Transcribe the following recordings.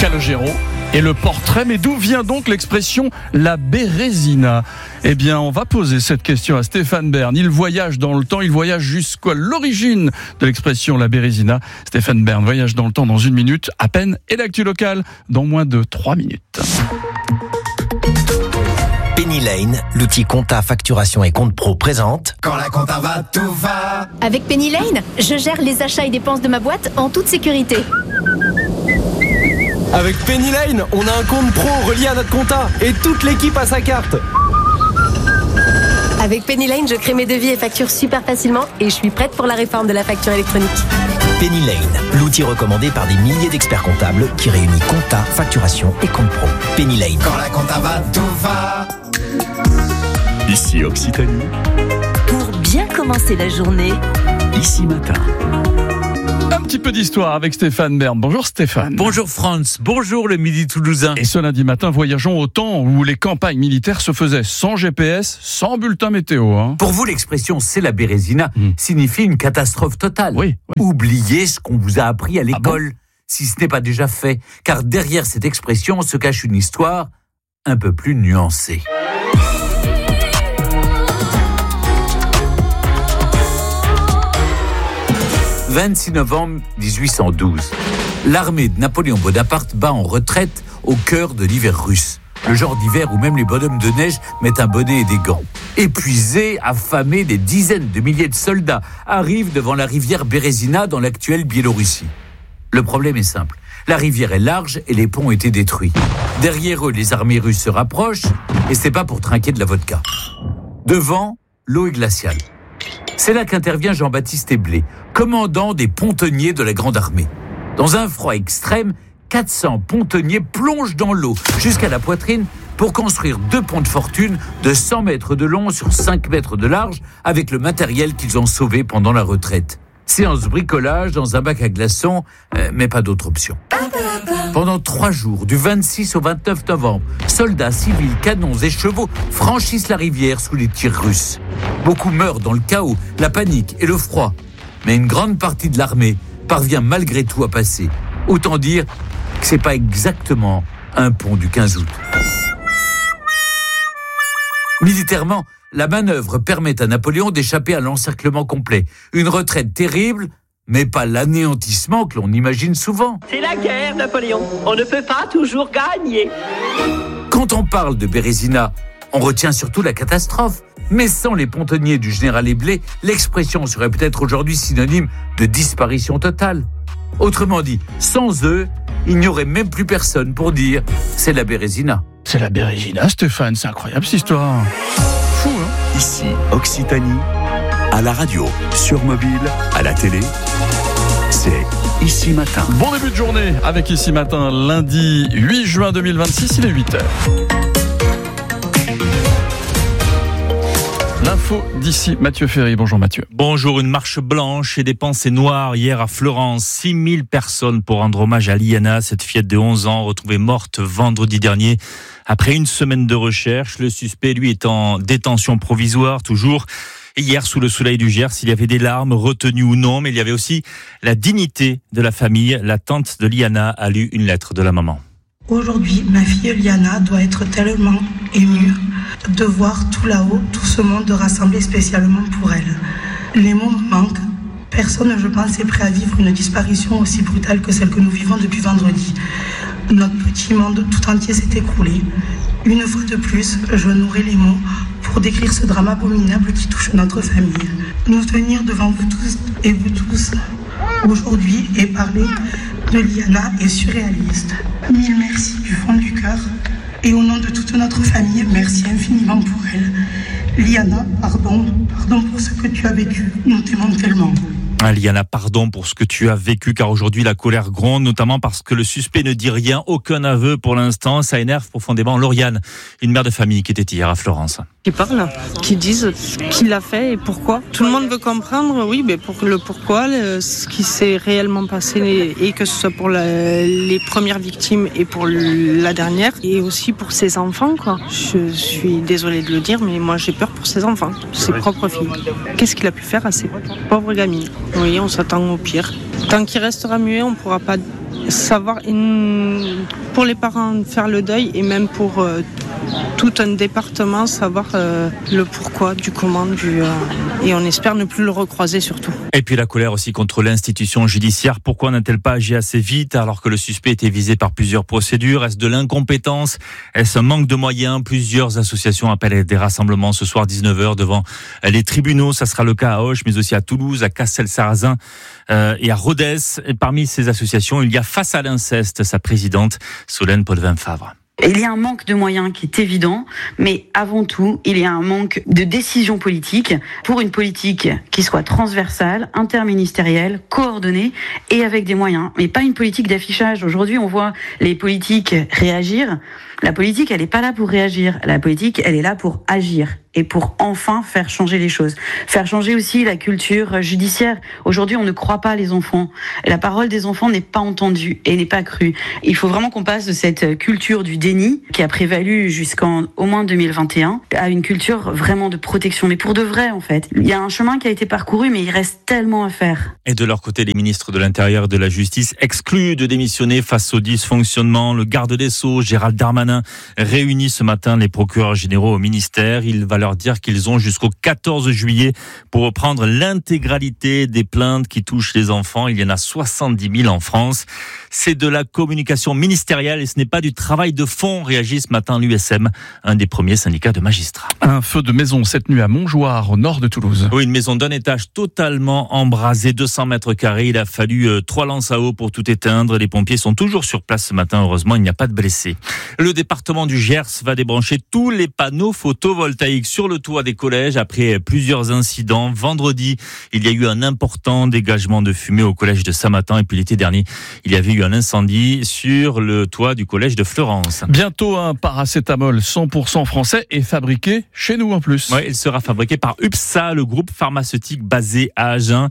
Calogero et le portrait. Mais d'où vient donc l'expression la Bérésina ? Eh bien, on va poser cette question à Stéphane Bern. Il voyage dans le temps, il voyage jusqu'à l'origine de l'expression la Bérésina. Stéphane Bern voyage dans le temps dans 1 minute à peine, et l'actu locale dans moins de 3 minutes. Penny Lane, l'outil compta, facturation et compte pro présente. Quand la compta va, tout va. Avec Penny Lane, je gère les achats et dépenses de ma boîte en toute sécurité. Avec Penny Lane, on a un compte pro relié à notre compta et toute l'équipe a sa carte. Avec Penny Lane, je crée mes devis et factures super facilement et je suis prête pour la réforme de la facture électronique. Penny Lane, l'outil recommandé par des milliers d'experts comptables qui réunit compta, facturation et compte pro. Penny Lane. Quand la compta va, tout va. Ici Occitanie. Pour bien commencer la journée. Ici Matin. Un petit peu d'histoire avec Stéphane Bern. Bonjour Stéphane. Bonjour Franz, bonjour le Midi Toulousain. Et ce lundi matin, voyageons au temps où les campagnes militaires se faisaient sans GPS, sans bulletin météo. Pour vous, l'expression « c'est la Bérésina » signifie une catastrophe totale. Oui. Oubliez ce qu'on vous a appris à l'école, si ce n'est pas déjà fait. Car derrière cette expression se cache une histoire un peu plus nuancée. « 26 novembre 1812. L'armée de Napoléon Bonaparte bat en retraite au cœur de l'hiver russe. Le genre d'hiver où même les bonhommes de neige mettent un bonnet et des gants. Épuisés, affamés, des dizaines de milliers de soldats arrivent devant la rivière Bérésina dans l'actuelle Biélorussie. Le problème est simple. La rivière est large et les ponts ont été détruits. Derrière eux, les armées russes se rapprochent et c'est pas pour trinquer de la vodka. Devant, l'eau est glaciale. C'est là qu'intervient Jean-Baptiste Éblé, commandant des pontonniers de la Grande Armée. Dans un froid extrême, 400 pontonniers plongent dans l'eau jusqu'à la poitrine pour construire 2 ponts de fortune de 100 mètres de long sur 5 mètres de large avec le matériel qu'ils ont sauvé pendant la retraite. Séance bricolage dans un bac à glaçons, mais pas d'autre option. Pendant 3 jours, du 26 au 29 novembre, soldats, civils, canons et chevaux franchissent la rivière sous les tirs russes. Beaucoup meurent dans le chaos, la panique et le froid. Mais une grande partie de l'armée parvient malgré tout à passer. Autant dire que c'est pas exactement un pont du 15 août. Militairement, la manœuvre permet à Napoléon d'échapper à l'encerclement complet. Une retraite terrible, mais pas l'anéantissement que l'on imagine souvent. C'est la guerre, Napoléon. On ne peut pas toujours gagner. Quand on parle de Bérésina, on retient surtout la catastrophe. Mais sans les pontonniers du général Éblé, l'expression serait peut-être aujourd'hui synonyme de disparition totale. Autrement dit, sans eux, il n'y aurait même plus personne pour dire « c'est la Bérésina ». C'est la Bérésina, Stéphane, c'est incroyable cette histoire. Fou, hein ? Ici Occitanie. À la radio, sur mobile, à la télé. C'est Ici Matin. Bon début de journée avec Ici Matin, lundi 8 juin 2026, il est 8h. L'info d'ici, Mathieu Ferry. Bonjour Mathieu. Bonjour, une marche blanche et des pensées noires hier à Florence. 6000 personnes pour rendre hommage à Liana, cette fillette de 11 ans retrouvée morte vendredi dernier. Après une semaine de recherche, le suspect, lui, est en détention provisoire toujours. Et hier, sous le soleil du Gers, il y avait des larmes, retenues ou non, mais il y avait aussi la dignité de la famille. La tante de Liana a lu une lettre de la maman. Aujourd'hui, ma fille Liana doit être tellement émue de voir tout là-haut, tout ce monde rassemblé spécialement pour elle. Les mots me manquent. Personne, je pense, est prêt à vivre une disparition aussi brutale que celle que nous vivons depuis vendredi. Notre petit monde tout entier s'est écroulé. Une fois de plus, je n'aurai les mots pour décrire ce drame abominable qui touche notre famille. Nous tenir devant vous tous et vous tous aujourd'hui et parler de Liana est surréaliste. Mille merci du fond du cœur et au nom de toute notre famille, merci infiniment pour elle. Liana, pardon pour ce que tu as vécu, nous t'aimons tellement. Liana, pardon pour ce que tu as vécu, car aujourd'hui la colère gronde, notamment parce que le suspect ne dit rien, aucun aveu pour l'instant. Ça énerve profondément Lauriane, une mère de famille qui était hier à Florence. Qui parlent, qui disent qui l'a fait et pourquoi. Tout le monde veut comprendre, oui, mais pour le pourquoi, ce qui s'est réellement passé, et que ce soit pour les premières victimes et pour la dernière, et aussi pour ses enfants, quoi. Je suis désolée de le dire, mais moi j'ai peur pour ses enfants, ses propres filles. Qu'est-ce qu'il a pu faire à ces pauvres gamines ? Oui, on s'attend au pire. Tant qu'il restera muet, on ne pourra pas savoir, pour les parents, faire le deuil et même pour tout un département, savoir le pourquoi, du comment, et on espère ne plus le recroiser surtout. Et puis la colère aussi contre l'institution judiciaire. Pourquoi n'a-t-elle pas agi assez vite alors que le suspect était visé par plusieurs procédures ? Est-ce de l'incompétence ? Est-ce un manque de moyens ? Plusieurs associations appellent à des rassemblements ce soir 19h devant les tribunaux. Ça sera le cas à Auch, mais aussi à Toulouse, à Castel-Sarrazin et à Rodez. Et parmi ces associations, il y a Face à l'inceste, sa présidente Solène Potvin-Favre. Il y a un manque de moyens qui est évident, mais avant tout, il y a un manque de décision politique pour une politique qui soit transversale, interministérielle, coordonnée et avec des moyens. Mais pas une politique d'affichage. Aujourd'hui, on voit les politiques réagir. La politique, elle n'est pas là pour réagir. La politique, elle est là pour agir et pour enfin faire changer les choses. Faire changer aussi la culture judiciaire. Aujourd'hui, on ne croit pas les enfants. La parole des enfants n'est pas entendue et n'est pas crue. Il faut vraiment qu'on passe de cette culture du déni qui a prévalu jusqu'en au moins 2021 à une culture vraiment de protection. Mais pour de vrai, en fait. Il y a un chemin qui a été parcouru, mais il reste tellement à faire. Et de leur côté, les ministres de l'Intérieur et de la Justice excluent de démissionner face au dysfonctionnement. Le garde des Sceaux, Gérald Darmanin, réunit ce matin les procureurs généraux au ministère. Il va leur dire qu'ils ont jusqu'au 14 juillet pour reprendre l'intégralité des plaintes qui touchent les enfants. Il y en a 70 000 en France. C'est de la communication ministérielle et ce n'est pas du travail de fond, réagit ce matin l'USM, un des premiers syndicats de magistrats. Un feu de maison cette nuit à Montjoire, au nord de Toulouse. Oui, une maison d'un étage totalement embrasée, 200 mètres carrés. Il a fallu 3 lances à eau pour tout éteindre. Les pompiers sont toujours sur place ce matin. Heureusement, il n'y a pas de blessés. Le département du Gers va débrancher tous les panneaux photovoltaïques sur le toit des collèges après plusieurs incidents. Vendredi, il y a eu un important dégagement de fumée au collège de Saint-Martin et puis l'été dernier, il y avait eu un incendie sur le toit du collège de Fleurance. Bientôt un paracétamol 100% français et fabriqué chez nous en plus. Oui, il sera fabriqué par UPSA, le groupe pharmaceutique basé à Agen.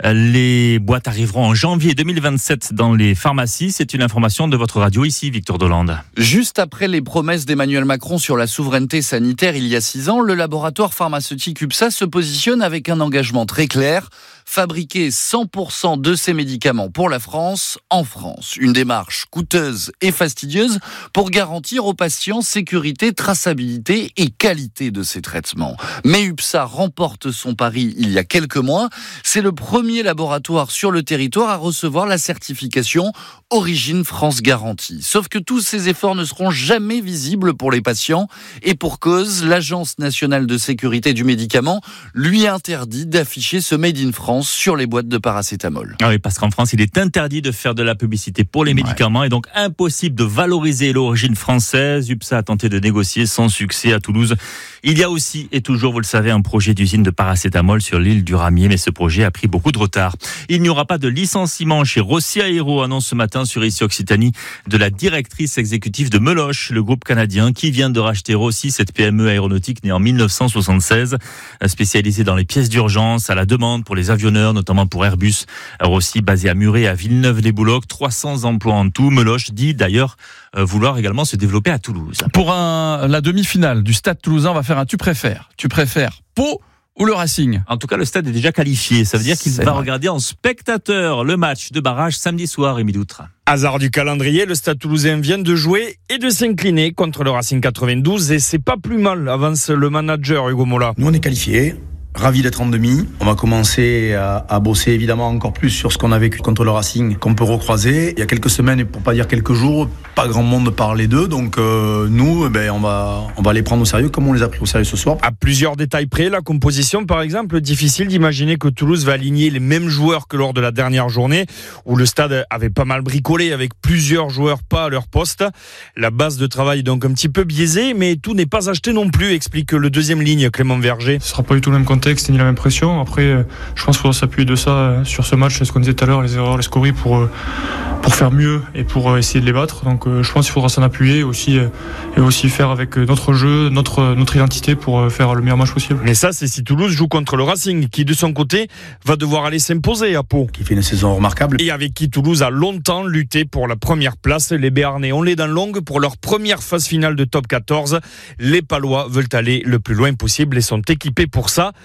Les boîtes arriveront en janvier 2027 dans les pharmacies. C'est une information de votre radio ici, Victor Dolande. Juste après les promesses d'Emmanuel Macron sur la souveraineté sanitaire il y a 6 ans, le laboratoire pharmaceutique UPSA se positionne avec un engagement très clair. Fabriquer 100% de ces médicaments pour la France, en France. Une démarche coûteuse et fastidieuse pour garantir aux patients sécurité, traçabilité et qualité de ces traitements. Mais UPSA remporte son pari il y a quelques mois. C'est le premier laboratoire sur le territoire à recevoir la certification Origine France Garantie. Sauf que tous ces efforts ne seront jamais visibles pour les patients et pour cause, l'Agence nationale de sécurité du médicament lui interdit d'afficher ce Made in France sur les boîtes de paracétamol. Ah oui, parce qu'en France, il est interdit de faire de la publicité pour les médicaments et donc impossible de valoriser l'origine française. UPSA a tenté de négocier sans succès à Toulouse. Il y a aussi et toujours, vous le savez, un projet d'usine de paracétamol sur l'île du Ramier, mais ce projet a pris beaucoup de retard. Il n'y aura pas de licenciement chez Rossi Aero, annonce ce matin sur ICI Occitanie de la directrice exécutive de Meloche, le groupe canadien qui vient de racheter Rossi, cette PME aéronautique née en 1976, spécialisée dans les pièces d'urgence à la demande pour les avionneurs, notamment pour Airbus. Rossi, basé à Muret, à Villeneuve-les-Boulocs, 300 emplois en tout. Meloche dit d'ailleurs vouloir également se développer à Toulouse. Pour la demi-finale du Stade Toulousain, on va faire un tu préfères. Tu préfères Pau ou le Racing? En tout cas, le stade est déjà qualifié. Ça veut dire qu'il va regarder en spectateur le match de barrage samedi soir, Émile Doutre. Hasard du calendrier, le Stade Toulousain vient de jouer et de s'incliner contre le Racing 92 et c'est pas plus mal, avance le manager Hugo Mola. Nous on est qualifiés. Ravi d'être en demi. On va commencer à bosser évidemment encore plus sur ce qu'on a vécu contre le Racing, qu'on peut recroiser. Il y a quelques semaines, et pour pas dire quelques jours, pas grand monde parlait d'eux. Donc nous, on va les prendre au sérieux comme on les a pris au sérieux ce soir. À plusieurs détails près, la composition par exemple, difficile d'imaginer que Toulouse va aligner les mêmes joueurs que lors de la dernière journée, où le stade avait pas mal bricolé avec plusieurs joueurs pas à leur poste. La base de travail est donc un petit peu biaisée, mais tout n'est pas acheté non plus, explique le deuxième ligne Clément Verger. Ce sera pas du tout le même contexte ni la même pression. Après, je pense qu'il faudra s'appuyer de ça sur ce match, ce qu'on disait tout à l'heure, les erreurs, les scories pour faire mieux et pour essayer de les battre. Donc je pense qu'il faudra s'en appuyer et aussi faire avec notre jeu, notre identité pour faire le meilleur match possible. Mais ça, c'est si Toulouse joue contre le Racing, qui de son côté va devoir aller s'imposer à Pau. Qui fait une saison remarquable. Et avec qui Toulouse a longtemps lutté pour la première place. Les Béarnais ont les dents longues pour leur première phase finale de top 14. Les Palois veulent aller le plus loin possible et sont équipés pour ça.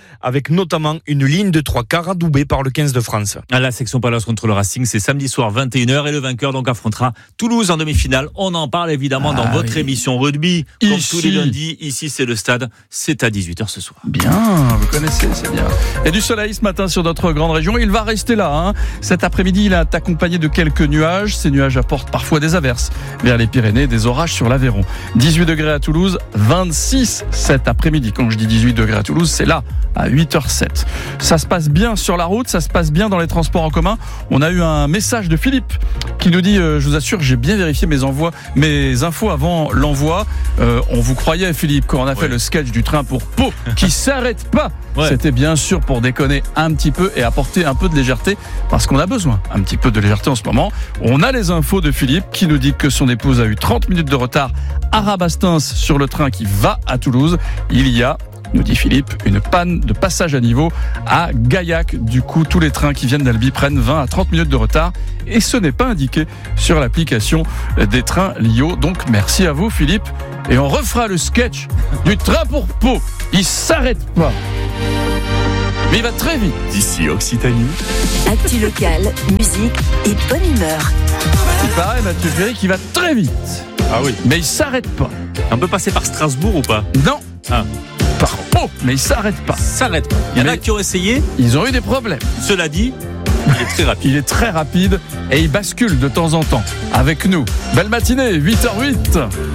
avec notamment une ligne de 3 quarts adoubée par le 15 de France. À la section Paloise contre le Racing, c'est samedi soir 21h et le vainqueur donc affrontera Toulouse en demi-finale. On en parle évidemment dans votre émission rugby, comme tous les lundis. Ici, c'est le stade, c'est à 18h ce soir. Bien, vous connaissez, c'est bien. Et du soleil ce matin sur notre grande région, il va rester là. Cet après-midi, il est accompagné de quelques nuages. Ces nuages apportent parfois des averses vers les Pyrénées, des orages sur l'Aveyron. 18 degrés à Toulouse, 26 cet après-midi. Quand je dis 18 degrés à Toulouse, c'est là, à 8h07. Ça se passe bien sur la route, ça se passe bien dans les transports en commun. On a eu un message de Philippe qui nous dit, je vous assure, j'ai bien vérifié mes infos avant l'envoi. On vous croyait, Philippe, quand on a fait le sketch du train pour Pau qui s'arrête pas. C'était bien sûr pour déconner un petit peu et apporter un peu de légèreté, parce qu'on a besoin un petit peu de légèreté en ce moment. On a les infos de Philippe qui nous dit que son épouse a eu 30 minutes de retard à Rabastens sur le train qui va à Toulouse. Il y a, nous dit Philippe, une panne de passage à niveau à Gaillac. Du coup, tous les trains qui viennent d'Albi prennent 20 à 30 minutes de retard et ce n'est pas indiqué sur l'application des trains Lio. Donc merci à vous, Philippe, et on refera le sketch du train pour Pau. Il s'arrête pas, mais il va très vite. D'ici Occitanie, actu local, musique et bonne humeur. Il paraît, Mathieu Ferry, qui va très vite. Ah oui. Mais il s'arrête pas. On peut passer par Strasbourg ou pas? Non. Par Pau, mais il s'arrête pas. Il y en a qui ont essayé. Ils ont eu des problèmes. Cela dit, il est très rapide. Il est très rapide et il bascule de temps en temps avec nous. Belle matinée, 8h08.